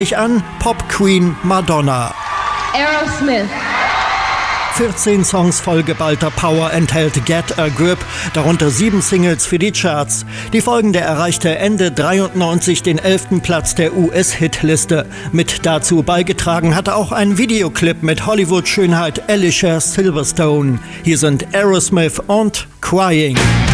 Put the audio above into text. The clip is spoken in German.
an Pop Queen Madonna. Aerosmith. 14 Songs voll geballter Power enthält Get a Grip, darunter 7 Singles für die Charts. Die folgende erreichte Ende 93 den 11. Platz der US-Hitliste. Mit dazu beigetragen hatte auch ein Videoclip mit Hollywood-Schönheit Alicia Silverstone. Hier sind Aerosmith und Crying.